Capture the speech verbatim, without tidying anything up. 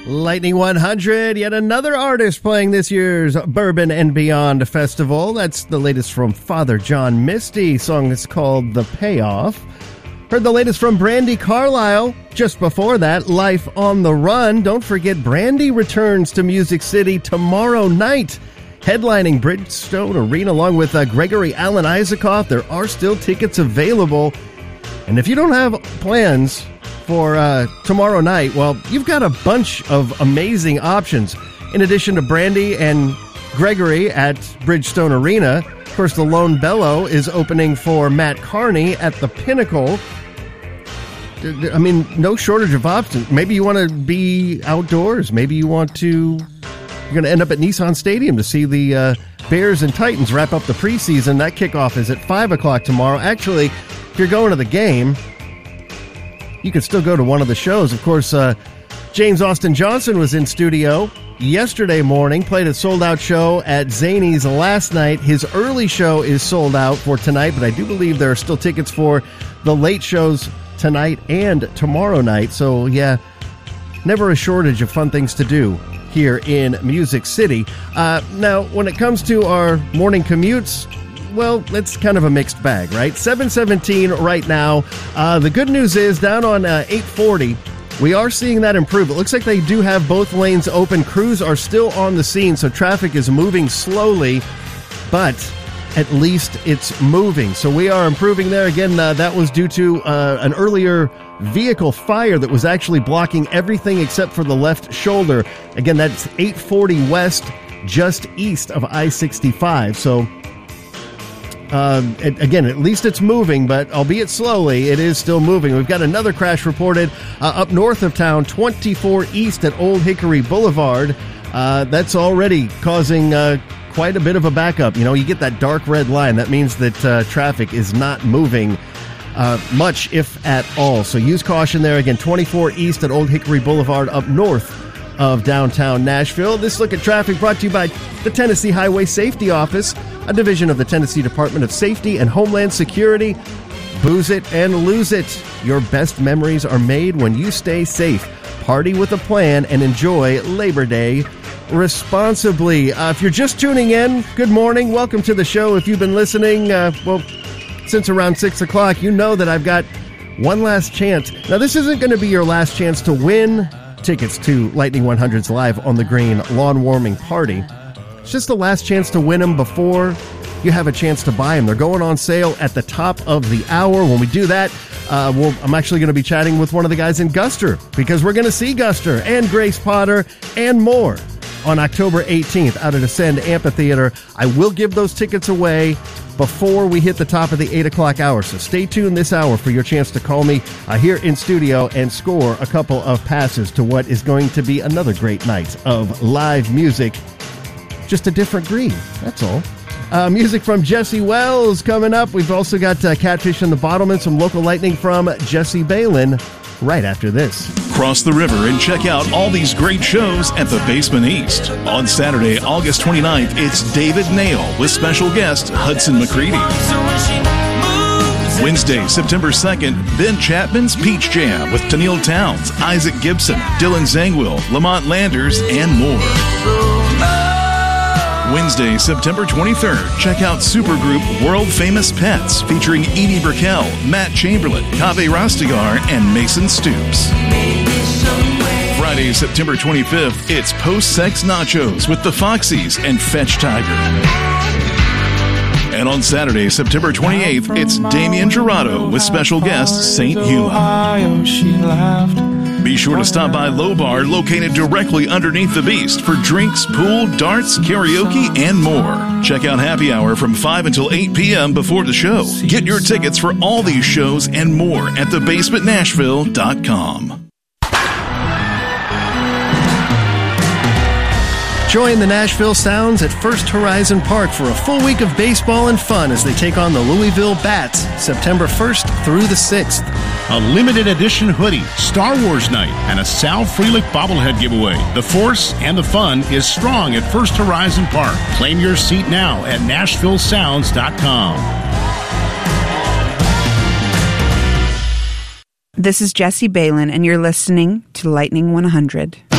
Lightning one hundred, yet another artist playing this year's Bourbon and Beyond Festival. That's the latest from Father John Misty. Song is called The Payoff. Heard the latest from Brandi Carlile. Just before that, Life on the Run. Don't forget, Brandi returns to Music City tomorrow night, headlining Bridgestone Arena along with uh, Gregory Alan Isaacoff. There are still tickets available. And if you don't have plans for uh, tomorrow night, well, you've got a bunch of amazing options. In addition to Brandi and Gregory at Bridgestone Arena, of course, the Lone Bellow is opening for Matt Carney at the Pinnacle. I mean, no shortage of options. Maybe you want to be outdoors. Maybe you want to... You're going to end up at Nissan Stadium to see the uh, Bears and Titans wrap up the preseason. That kickoff is at five o'clock tomorrow. Actually, if you're going to the game, you could still go to one of the shows. Of course, uh, James Austin Johnson was in studio yesterday morning, played a sold-out show at Zany's last night. His early show is sold out for tonight, but I do believe there are still tickets for the late shows tonight and tomorrow night. So, yeah, never a shortage of fun things to do here in Music City. Uh, now, when it comes to our morning commutes, well, it's kind of a mixed bag, right? seven seventeen right now. Uh, the good news is down on uh, eight forty, we are seeing that improve. It looks like they do have both lanes open. Crews are still on the scene, so traffic is moving slowly, but at least it's moving. So we are improving there. Again, uh, that was due to uh, an earlier vehicle fire that was actually blocking everything except for the left shoulder. Again, that's eight forty west, just east of I sixty-five. So Um, and again, at least it's moving, but albeit slowly, it is still moving. We've got another crash reported uh, up north of town, twenty-four east at Old Hickory Boulevard. Uh, that's already causing uh, quite a bit of a backup. You know, you get that dark red line. That means that uh, traffic is not moving uh, much, if at all. So use caution there. Again, twenty-four east at Old Hickory Boulevard up north of downtown Nashville. This look at traffic brought to you by the Tennessee Highway Safety Office, a division of the Tennessee Department of Safety and Homeland Security. Booze it and lose it. Your best memories are made when you stay safe. Party with a plan and enjoy Labor Day responsibly. Uh, if you're just tuning in, good morning. Welcome to the show. If you've been listening, uh, well, since around six o'clock, you know that I've got one last chance. Now, this isn't going to be your last chance to win tickets to Lightning one hundred's Live on the Green lawn warming party. It's just the last chance to win them before you have a chance to buy them. They're going on sale at the top of the hour. When we do that, uh, we'll, I'm actually going to be chatting with one of the guys in Guster, because we're going to see Guster and Grace Potter and more on October eighteenth out at Ascend Amphitheater. I will give those tickets away before we hit the top of the eight o'clock hour. So stay tuned this hour for your chance to call me uh, here in studio and score a couple of passes to what is going to be another great night of live music. Just a different green, that's all. Uh, music from Jesse Wells coming up. We've also got uh, Catfish and the Bottlemen, some local lightning from Jesse Balin right after this. Cross the river and check out all these great shows at the Basement East. On Saturday, August twenty-ninth, it's David Nail with special guest Hudson McCready. Wednesday, September second, Ben Chapman's Peach Jam with Tennille Towns, Isaac Gibson, Dylan Zangwill, Lamont Landers, and more. Wednesday, September twenty-third, check out supergroup World Famous Pets featuring Edie Brickell, Matt Chamberlain, Kaveh Rastegar, and Mason Stoops. Friday, September twenty-fifth, it's Post-Sex Nachos with the Foxies and Fetch Tiger. And on Saturday, September twenty-eighth, it's Damian Gerardo with special guest Saint Hula. Be sure to stop by Low Bar, located directly underneath the Beast, for drinks, pool, darts, karaoke, and more. Check out Happy Hour from five until eight p.m. before the show. Get your tickets for all these shows and more at the basement nashville dot com. Join the Nashville Sounds at First Horizon Park for a full week of baseball and fun as they take on the Louisville Bats September first through the sixth. A limited edition hoodie, Star Wars night, and a Sal Frelick bobblehead giveaway. The force and the fun is strong at First Horizon Park. Claim your seat now at nashville sounds dot com. This is Jesse Balin, and you're listening to Lightning one hundred.